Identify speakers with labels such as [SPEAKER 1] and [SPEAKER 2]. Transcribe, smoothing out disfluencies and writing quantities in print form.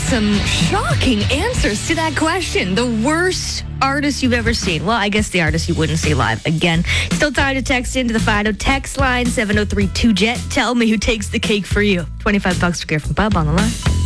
[SPEAKER 1] some shocking answers to that question. The worst artist you've ever seen. Well, I guess the artist you wouldn't see live. Again, still time to text into the Fido text line 703-2JET. Tell me who takes the cake for you. $25 to Griffin Pub on the line.